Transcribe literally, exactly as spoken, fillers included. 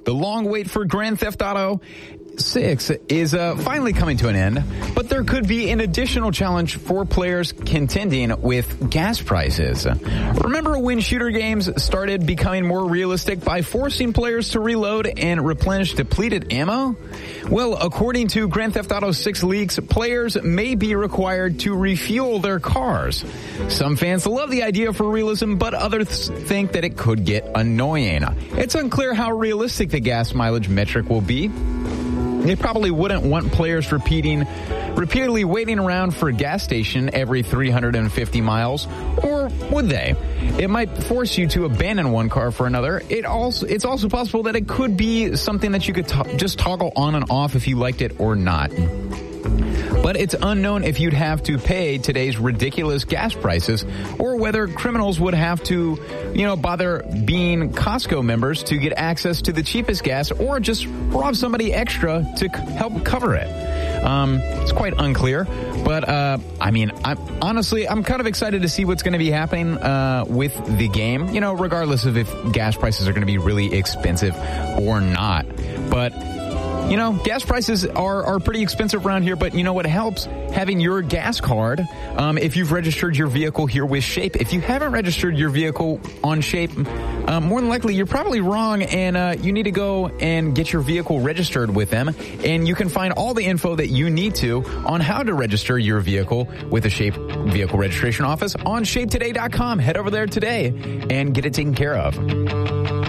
The long wait for Grand Theft Auto six is uh, finally coming to an end, but there could be an additional challenge for players contending with gas prices. Remember when shooter games started becoming more realistic by forcing players to reload and replenish depleted ammo? Well, according to Grand Theft Auto six leaks, players may be required to refuel their cars. Some fans love the idea for realism, but others think that it could get annoying. It's unclear how realistic the gas mileage metric will be. They probably wouldn't want players repeating, repeatedly waiting around for a gas station every three hundred fifty miles, or would they? It might force you to abandon one car for another. It also, it's also possible that it could be something that you could to- just toggle on and off if you liked it or not. But it's unknown if you'd have to pay today's ridiculous gas prices or whether criminals would have to, you know, bother being Costco members to get access to the cheapest gas or just rob somebody extra to c- help cover it. Um, it's quite unclear, but, uh, I mean, I'm, honestly, I'm kind of excited to see what's going to be happening, uh, with the game, you know, regardless of if gas prices are going to be really expensive or not. But, you know, gas prices are, are pretty expensive around here, but you know what helps? Having your gas card, um, if you've registered your vehicle here with Shape. If you haven't registered your vehicle on Shape, um, more than likely you're probably wrong, and uh, you need to go and get your vehicle registered with them. And you can find all the info that you need to on how to register your vehicle with the Shape Vehicle Registration Office on shape today dot com. Head over there today and get it taken care of.